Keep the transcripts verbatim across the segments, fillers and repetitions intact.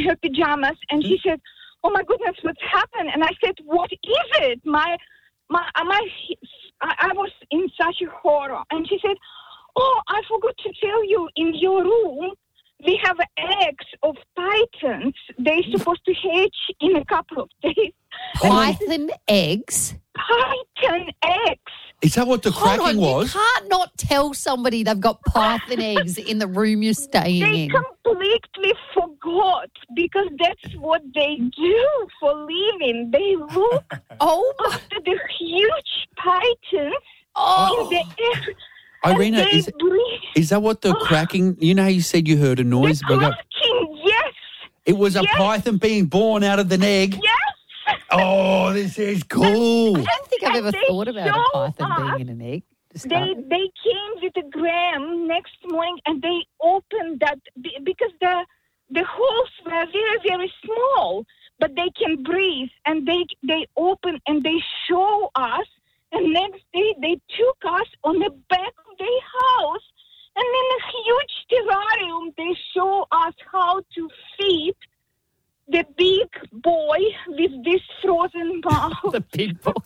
her pajamas, and she said, "Oh my goodness, what's happened?" And I said, "What is it? My, my, my, I, I was in such a horror." And she said, "Oh, I forgot to tell you, in your room, we have eggs of pythons. They're supposed to hatch in a couple of days." Python eggs? Python eggs. Is that what the Hold cracking on, was? You can't not tell somebody they've got python eggs in the room you're staying They in. completely forgot because that's what they do for living. They look Oh, my. after the huge pythons Oh. in the air. Irina, and they is, breathe. is that what the cracking, you know how you said you heard a noise? The But go- cracking, yes. it was a Yes. python being born out of an egg. Yes. Oh, this is cool. I don't think I've And ever they thought about a show python us- being in an egg. to start They with. they came with a gram next morning and they opened that be- because the the holes were very very small, but they can breathe and they they open and they show us. And next day they took us on the back of their house and in a huge terrarium they show us how to feed the big boy with this frozen mouth. The big boy.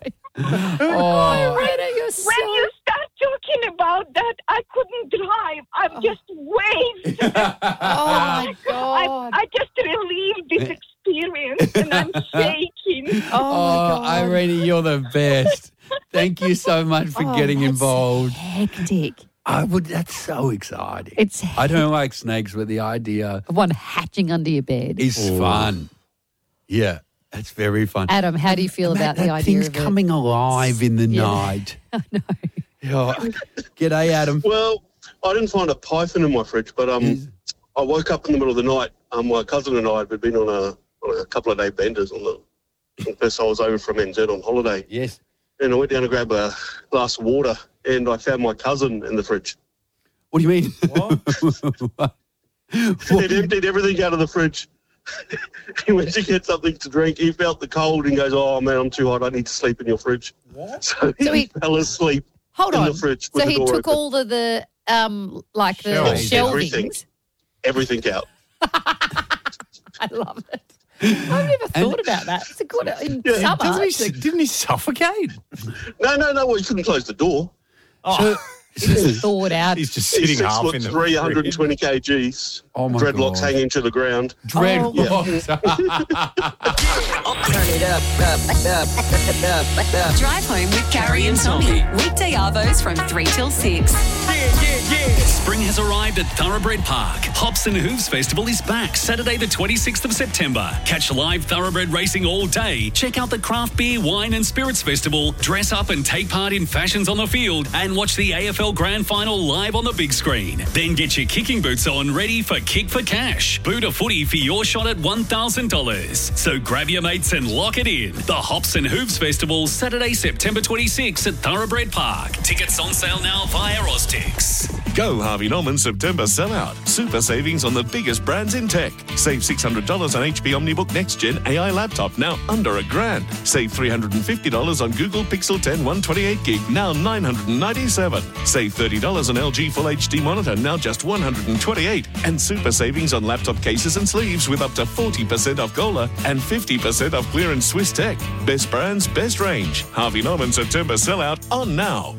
Oh, Irina, you're so... When you start talking about that, I couldn't drive. I've just waved. Oh, my I, God. I just relived this experience and I'm shaking. oh, oh my God. Irina, you're the best. Thank you so much for Oh, getting that's involved. hectic. I would. That's so exciting. It's I don't like snakes, but the idea one hatching under your bed. is fun. Yeah, that's very fun. Adam, how do you feel Mate, about that the idea thing's of it? coming alive in the Yeah. night. I know. Yeah. G'day, Adam. Well, I didn't find a python in my fridge, but um, I woke up in the middle of the night. Um, my cousin and I had been on a, on a couple of day benders on the, on the first I was over from N Z on holiday. Yes. And I went down to grab a glass of water and I found my cousin in the fridge. What do you mean? What? He'd emptied everything out of the fridge. He went to get something to drink. He felt the cold and goes, "Oh, man, I'm too hot. I need to sleep in your fridge." What? So he, So he- fell asleep Hold in on. the fridge with So the he door took open. all of the, um, like the Shelving. Everything. shelvings. Everything out. I love it. I've never thought about that. It's a good, in Yeah, summer. Doesn't it's he, a- didn't he suffocate? No, no, no. Well, he couldn't close the door. Oh, it's thawed out. he's just He's sitting six half foot in the three, one hundred fridge. twenty kilograms. Oh, my Dreadlocks God. hanging to the ground. Dreadlocks. Turn it up, up, up, up, up. Drive home with Carrie and Tommy. Weekday arvos from three till six. Spring has arrived at Thoroughbred Park. Hops and Hooves Festival is back Saturday the twenty-sixth of September. Catch live thoroughbred racing all day. Check out the Craft Beer, Wine and Spirits Festival. Dress up and take part in fashions on the field and watch the A F L Grand Final live on the big screen. Then get your kicking boots on ready for Kick for Cash. Boot a footy for your shot at one thousand dollars. So grab your mates and lock it in. The Hops and Hooves Festival, Saturday, September twenty-sixth at Thoroughbred Park. Tickets on sale now via Oztix. Go Harvey Norman September sellout. Super savings on the biggest brands in tech. Save six hundred dollars on H P OmniBook Next Gen A I laptop, now under a grand. Save three hundred fifty dollars on Google Pixel ten one twenty-eight gig, now nine hundred ninety-seven dollars. Save thirty dollars on L G Full H D monitor, now just one hundred twenty-eight dollars. And super savings on laptop cases and sleeves with up to forty percent off Gola and fifty percent off clearance Swiss Tech. Best brands, best range. Harvey Norman September sellout on now.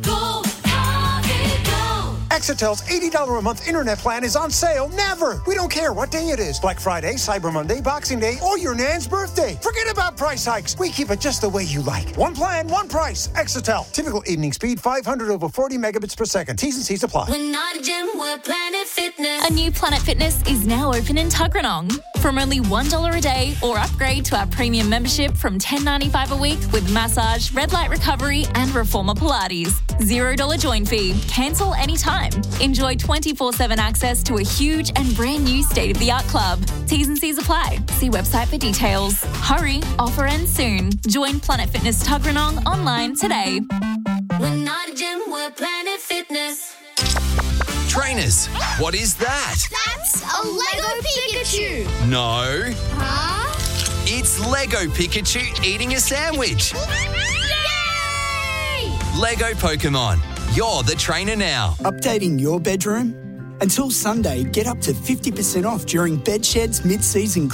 Exetel's eighty dollars a month internet plan is on sale never. We don't care what day it is. Black Friday, Cyber Monday, Boxing Day, or your nan's birthday. Forget about price hikes. We keep it just the way you like. One plan, one price. Exetel. Typical evening speed, five hundred over forty megabits per second. T's and C's apply. We're not a gym, we're Planet Fitness. A new Planet Fitness is now open in Tuggeranong. From only one dollar a day or upgrade to our premium membership from ten dollars and ninety-five cents a week with massage, red light recovery and reformer Pilates. zero dollars join fee. Cancel anytime. Enjoy twenty-four seven access to a huge and brand new state-of-the-art club. T's and C's apply. See website for details. Hurry, offer ends soon. Join Planet Fitness Tuggeranong online today. We're not a gym, we're Planet Fitness. Trainers, what is that? That's a Lego Pikachu. No, Huh? it's Lego Pikachu eating a sandwich. Yay! Lego Pokemon, you're the trainer now. Updating your bedroom? Until Sunday, get up to fifty percent off during Bedshed's mid-season